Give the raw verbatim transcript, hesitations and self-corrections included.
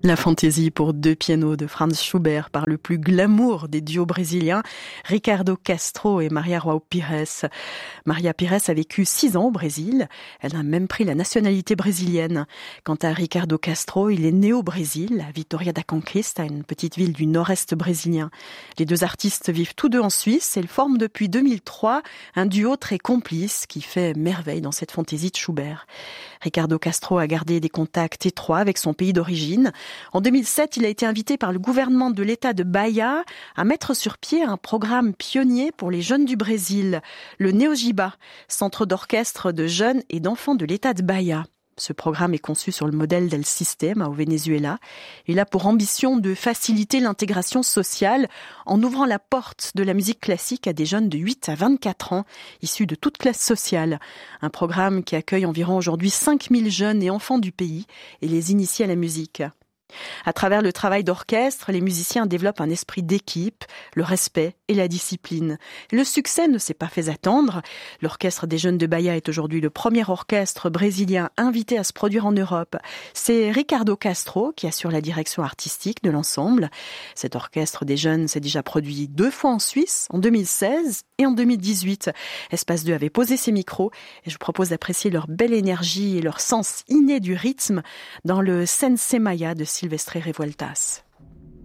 La fantaisie pour deux pianos de Franz Schubert par le plus glamour des duos brésiliens, Ricardo Castro et Maria João Pires. Maria Pires a vécu six ans au Brésil. Elle a même pris la nationalité brésilienne. Quant à Ricardo Castro, il est né au Brésil, à Vitória da Conquista, une petite ville du nord-est brésilien. Les deux artistes vivent tous deux en Suisse et ils forment depuis deux mille trois un duo très complice qui fait merveille dans cette fantaisie de Schubert. Ricardo Castro a gardé des contacts étroits avec son pays d'origine. En deux mille sept, il a été invité par le gouvernement de l'État de Bahia à mettre sur pied un programme pionnier pour les jeunes du Brésil, le Neogiba, centre d'orchestre de jeunes et d'enfants de l'État de Bahia. Ce programme est conçu sur le modèle d'El Sistema au Venezuela. Il a pour ambition de faciliter l'intégration sociale en ouvrant la porte de la musique classique à des jeunes de huit à vingt-quatre ans, issus de toute classe sociale. Un programme qui accueille environ aujourd'hui cinq mille jeunes et enfants du pays et les initie à la musique. À travers le travail d'orchestre, les musiciens développent un esprit d'équipe, le respect et la discipline. Le succès ne s'est pas fait attendre. L'Orchestre des Jeunes de Bahia est aujourd'hui le premier orchestre brésilien invité à se produire en Europe. C'est Ricardo Castro qui assure la direction artistique de l'ensemble. Cet orchestre des jeunes s'est déjà produit deux fois en Suisse, en deux mille seize et en deux mille dix-huit. Espace deux avait posé ses micros et je vous propose d'apprécier leur belle énergie et leur sens inné du rythme dans le Sense Maya de Silvestre Revueltas.